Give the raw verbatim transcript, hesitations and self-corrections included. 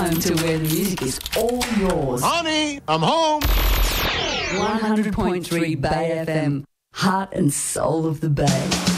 home to where the music is all yours. Honey, I'm home. one hundred point three Bay F M, heart and soul of the Bay.